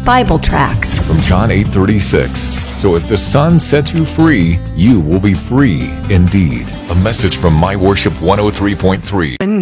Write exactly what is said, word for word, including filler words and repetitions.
Bible tracts. From John eight thirty-six. So if the Son sets you free, you will be free indeed. A message from My Worship one oh three point three.